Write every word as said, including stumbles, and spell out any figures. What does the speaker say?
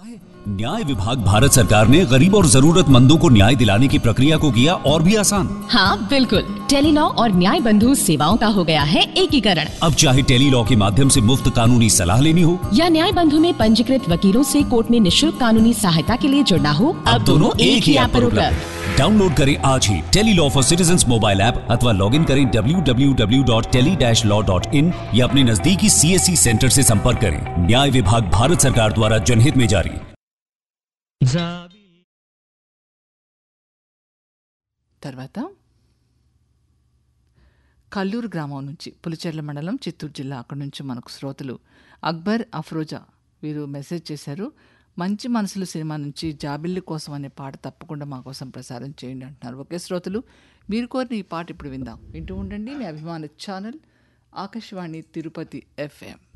न्याय विभाग भारत सरकार ने गरीब और जरूरतमंदों को न्याय दिलाने की प्रक्रिया को किया और भी आसान। हाँ बिल्कुल, टेलीलॉ और न्याय बंधु सेवाओं का हो गया है एकीकरण। अब चाहे टेलीलॉ के माध्यम से मुफ्त कानूनी सलाह लेनी हो या न्याय बंधु में पंजीकृत वकीलों से कोर्ट में निशुल्क कानूनी सहायता के लिए जुड़ना हो, अब दोनों एक ही ऐप पर उपलब्ध। डाउनलोड करें आज ही Tele-Law for citizens mobile app अथवा लॉग इन करें W W W dot tele dash law dot in या अपने नजदीकी सी एस सी सेंटर से संपर्क करें। न्याय विभाग भारत सरकार द्वारा जनहित में जारी। తర్వాత కల్లూరు గ్రామం నుంచి పులిచెర్ల మండలం చిత్తూరు జిల్లా అక్కడి నుంచి మనకు శ్రోతలు అక్బర్ అఫ్రోజా వీరు మెసేజ్ చేశారు. మంచి మనసులు సినిమా నుంచి జాబిల్లి కోసం అనే పాట తప్పకుండా మా కోసం ప్రసారం చేయండి అంటున్నారు. ఒకే శ్రోతలు మీరు కోరిన ఈ పాట ఇప్పుడు విందాం. వింటూ ఉండండి మీ అభిమాన ఛానల్ ఆకాశవాణి తిరుపతి ఎఫ్ఎం.